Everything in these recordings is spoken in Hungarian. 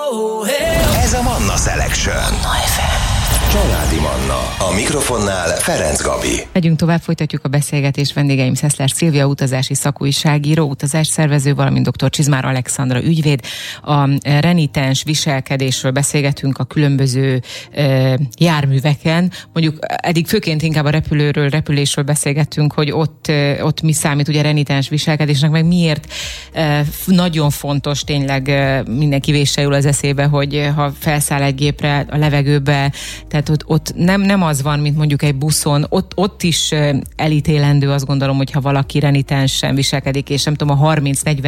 Ez a Manna Selection. Családi Manna. A mikrofonnál Ferenc Gabi. Megyünk tovább, folytatjuk a beszélgetést. Vendégeim Szeszler Szilvia, utazási szakújságíró, utazásszervező, valamint dr. Csizmár Alexandra ügyvéd. A renitens viselkedésről beszélgetünk a különböző járműveken. Mondjuk eddig főként inkább a repülésről beszélgettünk, hogy ott mi számít ugye renitens viselkedésnek, meg miért nagyon fontos tényleg mindenki vésse jól az eszébe, hogy ha felszáll egy gépre a levegőbe, tehát ott nem az van, mint mondjuk egy buszon, ott is elítélendő, azt gondolom, hogyha valaki renitensen viselkedik, és nem tudom, a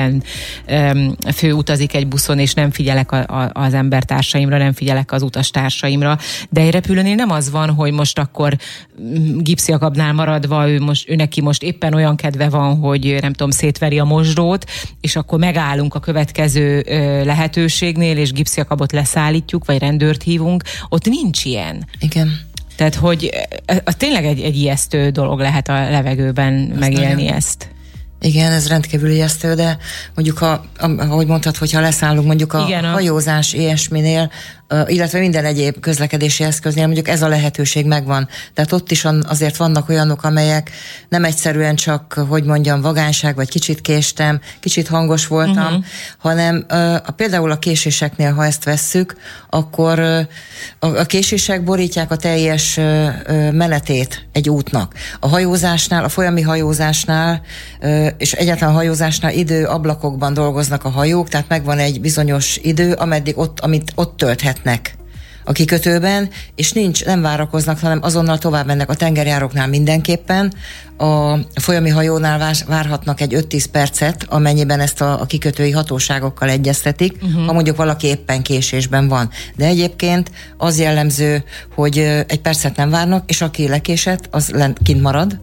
30-40 fő utazik egy buszon, és nem figyelek az embertársaimra, nem figyelek az utastársaimra, de egy repülőnél nem az van, hogy most akkor gipsziakabnál maradva, ő neki most éppen olyan kedve van, hogy nem tudom, szétveri a mosdót, és akkor megállunk a következő lehetőségnél, és gipsziakabot leszállítjuk, vagy rendőrt hívunk, ott nincs ilyen. Igen. Tehát, hogy az tényleg egy ijesztő dolog lehet a levegőben megélni ezt. Igen, ez rendkívül ijesztő, de mondjuk, ahogy mondtad, hogyha leszállunk mondjuk a hajózás ilyesminél, illetve minden egyéb közlekedési eszköznél, mondjuk ez a lehetőség megvan. Tehát ott is azért vannak olyanok, amelyek nem egyszerűen csak, hogy mondjam, vagányság, vagy kicsit késtem, kicsit hangos voltam, hanem például a késéseknél, ha ezt vesszük, akkor a késések borítják a teljes menetét egy útnak. A hajózásnál, a folyami hajózásnál, és egyáltalán a hajózásnál időablakokban dolgoznak a hajók, tehát megvan egy bizonyos idő, ameddig amit ott tölthetnek a kikötőben, és nem várakoznak, hanem azonnal tovább mennek. A tengerjáróknál mindenképpen, a folyami hajónál várhatnak egy 5-10 percet, amennyiben ezt a kikötői hatóságokkal egyeztetik, ha mondjuk valaki éppen késésben van. De egyébként az jellemző, hogy egy percet nem várnak, és aki lekésett, az kint marad,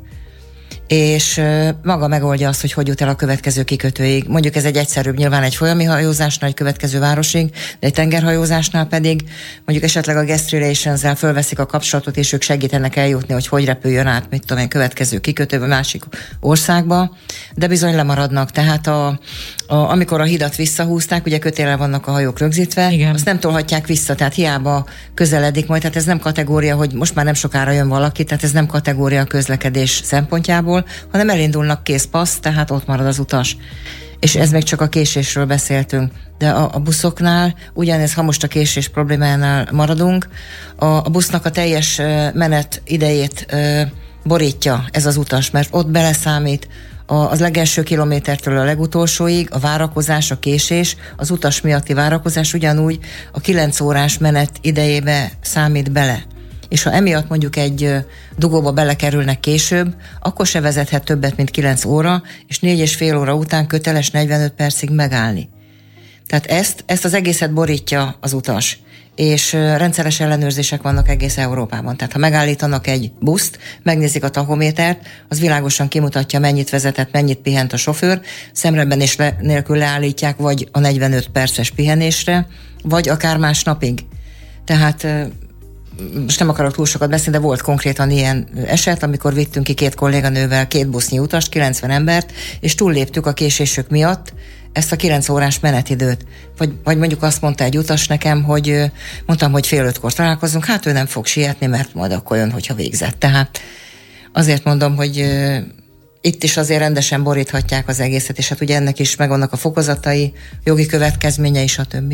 és maga megoldja azt, hogy jut el a következő kikötőig. Mondjuk ez egy egyszerűbb, nyilván egy folyami hajózásnál, egy következő városig, de egy tengerhajózásnál pedig mondjuk esetleg a guest relations-zel fölveszik a kapcsolatot, és ők segítenek eljutni, hogy repüljön át, mit tudom én, következő kikötőbe, másik országba, de bizony lemaradnak. Tehát amikor a hidat visszahúzták, ugye kötéllel vannak a hajók rögzítve, igen, azt nem tolhatják vissza, tehát hiába közeledik majd, tehát ez nem kategória, hogy most már nem sokára jön valaki, tehát ez nem kategória a közlekedés szempontjából, hanem elindulnak, kész passz, tehát ott marad az utas. És ez még csak a késésről beszéltünk. De a buszoknál, ugyanez, ha most a késés problémánál maradunk, a busznak a teljes menet idejét borítja ez az utas, mert ott beleszámít az legelső kilométertől a legutolsóig, a várakozás, a késés, az utas miatti várakozás ugyanúgy a 9 órás menet idejébe számít bele. És ha emiatt mondjuk egy dugóba belekerülnek később, akkor se vezethet többet, mint 9 óra, és 4,5 óra után köteles 45 percig megállni. Tehát ezt az egészet borítja az utas. És rendszeres ellenőrzések vannak egész Európában. Tehát ha megállítanak egy buszt, megnézik a tachométert, az világosan kimutatja, mennyit vezetett, mennyit pihent a sofőr, szemrebenés nélkül leállítják, vagy a 45 perces pihenésre, vagy akár másnapig. Tehát most nem akarok túl sokat beszélni, de volt konkrétan ilyen eset, amikor vittünk ki 2 kolléganővel 2 busznyi utast, 90 embert, és túlléptük a késésük miatt ezt a 9 órás menetidőt. Vagy mondjuk azt mondta egy utas nekem, hogy mondtam, hogy 4:30 találkozunk, hát ő nem fog sietni, mert majd akkor jön, hogyha végzett. Tehát azért mondom, hogy itt is azért rendesen boríthatják az egészet, és hát ugye ennek is megvannak a fokozatai, jogi következményei, stb.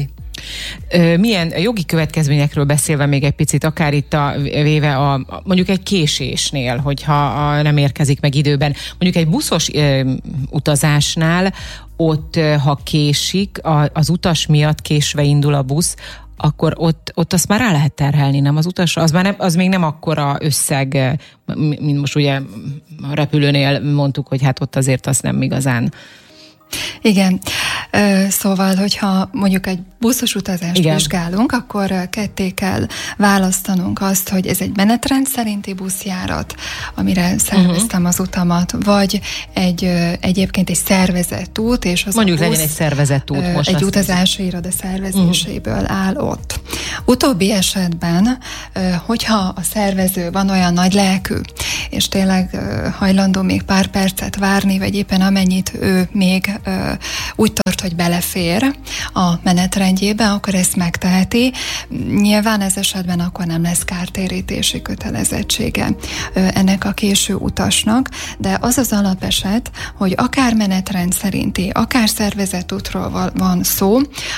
Milyen jogi következményekről beszélve még egy picit, akár itt véve mondjuk egy késésnél, hogyha nem érkezik meg időben, mondjuk egy buszos utazásnál, ott ha késik, az utas miatt késve indul a busz, akkor ott azt már rá lehet terhelni, nem az utasra? Az még nem akkora összeg, mint most ugye a repülőnél mondtuk, hogy hát ott azért azt nem igazán. Igen, szóval, hogyha mondjuk egy buszos utazást vizsgálunk, akkor ketté kell választanunk azt, hogy ez egy menetrend szerinti buszjárat, amire szerveztem az utamat, vagy egyébként egy szervezett út, és az mondjuk legyen egy szervezett út. Most egy utazási iroda szervezéséből áll ott. Utóbbi esetben, hogyha a szervező van olyan nagy lelkű, és tényleg hajlandó még pár percet várni, vagy éppen amennyit ő még úgy tart, hogy belefér a menetrendjébe, akkor ezt megteheti. Nyilván ez esetben akkor nem lesz kártérítési kötelezettsége ennek a késő utasnak, de az az alapeset, hogy akár menetrend szerinti, akár szervezett útról van szó,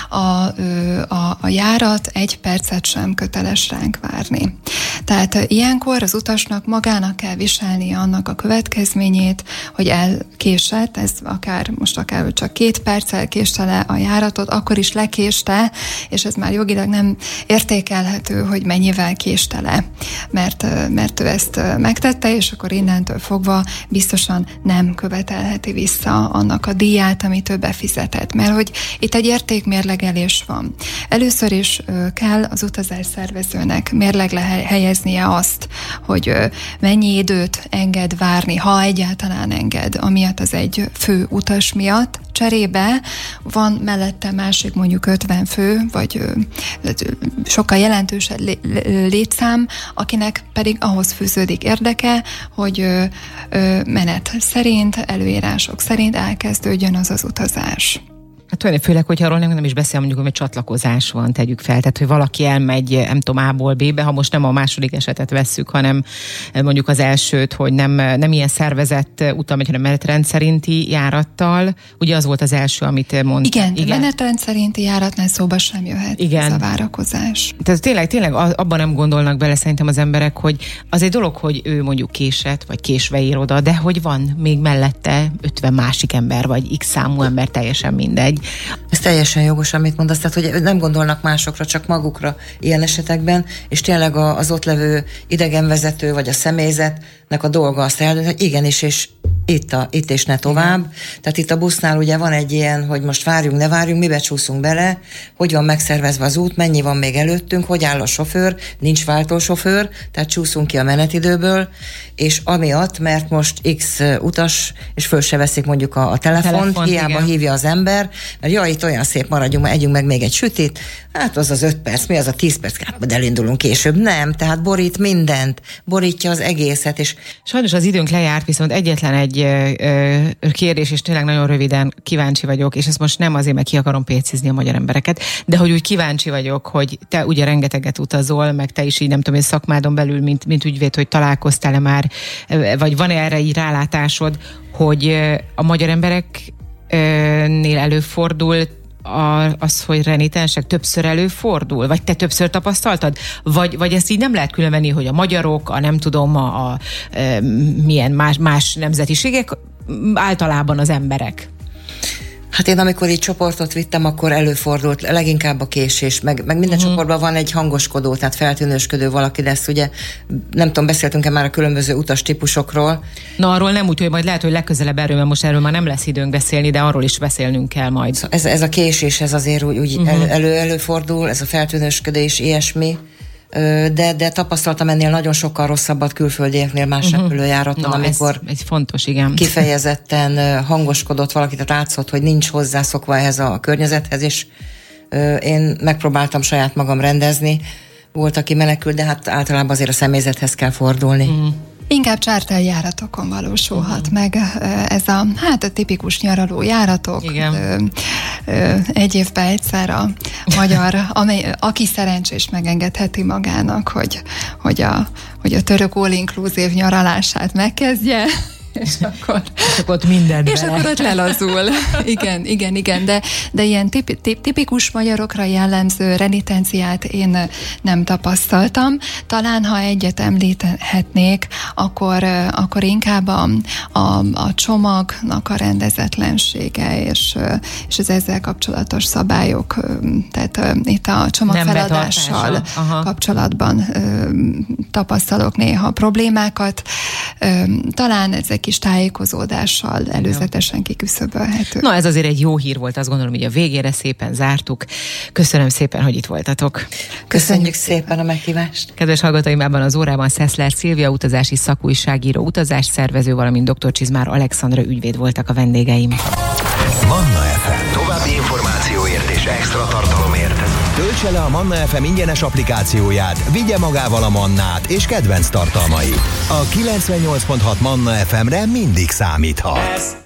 a járat 1 percet sem köteles ránk várni. Tehát ilyenkor az utasnak magának kell viselnie annak a következményét, hogy elkésett, ez akár csak 2 perccel késte le a járatot, akkor is lekéste, és ez már jogilag nem értékelhető, hogy mennyivel késte le, mert ő ezt megtette, és akkor innentől fogva biztosan nem követelheti vissza annak a díját, amit ő befizetett. Mert hogy itt egy értékmérlegelés van. Először is kell az utazásszervezőnek mérlegre helyeznie azt, hogy mennyi időt enged várni, ha egyáltalán enged, amiatt az egy fő utas miatt. Cserébe van mellette másik mondjuk 50 fő, vagy sokkal jelentősebb létszám, akinek pedig ahhoz fűződik érdeke, hogy menet szerint, előírások szerint elkezdődjön az utazás. Hát főleg, hogyha arról nem is beszél, mondjuk, hogy csatlakozás van, tegyük fel. Tehát, hogy valaki elmegy, nem tudom, A-ból B-be, ha most nem a második esetet vesszük, hanem mondjuk az elsőt, hogy nem ilyen szervezett úton megy, hanem menetrend szerinti járattal. Ugye az volt az első, amit mond. Igen. Menetrend szerinti járatnál szóba sem jöhet ez a várakozás. Tehát tényleg abban nem gondolnak bele szerintem az emberek, hogy az egy dolog, hogy ő mondjuk késett, vagy késve ír oda, de hogy van még mellette 50 másik ember, vagy x számú ember, teljesen mindegy. Ez teljesen jogos, amit mondasz, tehát hogy nem gondolnak másokra, csak magukra ilyen esetekben, és tényleg az ott levő idegenvezető, vagy a személyzetnek a dolga azt eldönteni, hogy igenis, és itt és ne tovább. Igen. Tehát itt a busznál ugye van egy ilyen, hogy most várjunk, ne várjunk, mibe csúszunk bele, hogy van megszervezve az út, mennyi van még előttünk, hogy áll a sofőr, nincs váltósofőr, tehát csúszunk ki a menetidőből, és amiatt, mert most X utas, és föl se veszik mondjuk a telefont, hiába igen. Hívja az ember, mert itt olyan szép maradjunk, együnk meg még egy sütit, hát az 5 perc, mi az a 10 perc, hát majd elindulunk később. Nem, tehát borít mindent, borítja az egészet, és sajnos az időnk lejárt, viszont egyetlen egy kérdés, és tényleg nagyon röviden kíváncsi vagyok, és ezt most nem azért, mert ki akarom pécizni a magyar embereket, de hogy úgy kíváncsi vagyok, hogy te ugye rengeteget utazol, meg te is így nem tudom, hogy szakmádon belül, mint ügyvéd, hogy találkoztál-e már, vagy van-e erre így rálátásod, hogy a magyar embereknél előfordul az, hogy renitensek többször előfordul? Vagy te többször tapasztaltad? Vagy ezt így nem lehet különvenni, hogy a magyarok, nem tudom, milyen más nemzetiségek, általában az emberek? Hát én amikor így csoportot vittem, akkor előfordult leginkább a késés, meg minden csoportban van egy hangoskodó, tehát feltűnősködő valaki, de ezt ugye, nem tudom, beszéltünk-e már a különböző utas típusokról. Na, arról nem úgy, hogy majd lehet, hogy legközelebb erről, mert most erről már nem lesz időnk beszélni, de arról is beszélnünk kell majd. Ez a késés, ez azért úgy előfordul, ez a feltűnősködés, ilyesmi. De tapasztaltam ennél nagyon sokkal rosszabbat külföldieknél más repülőjáraton, amikor ez fontos, igen. Kifejezetten hangoskodott valaki, tehát látszott, hogy nincs hozzászokva ehhez a környezethez, és én megpróbáltam saját magam rendezni. Volt, aki menekült, de hát általában azért a személyzethez kell fordulni. Inkább charterjáratokon valósulhat meg ez a tipikus nyaraló járatok. Egy évben egyszer a magyar, aki szerencsés megengedheti magának, hogy a török all-inclusive nyaralását megkezdje, és akkor ott minden és akkor ott lelazul. Igen, de ilyen tipikus magyarokra jellemző renitenciát én nem tapasztaltam. Talán, ha egyet említhetnék, akkor inkább a csomagnak a rendezetlensége, és az ezzel kapcsolatos szabályok, tehát itt a csomagfeladással kapcsolatban tapasztalok néha problémákat. Talán ezek kis tájékozódással előzetesen kiküszöbölhető. Na, ez azért egy jó hír volt, azt gondolom, hogy a végére szépen zártuk. Köszönöm szépen, hogy itt voltatok. Köszönjük szépen a meghívást. Kedves hallgatóim, ebben az órában Szeszler Szilvia utazási szakújságíró, utazásszervező, valamint dr. Csizmár Alexandra ügyvéd voltak a vendégeim. Manna FM. További információért és extra tartalomért töltse le a Manna FM ingyenes applikációját, vigye magával a Mannát és kedvenc tartalmait. A 98.6 Manna FM-re mindig számíthat.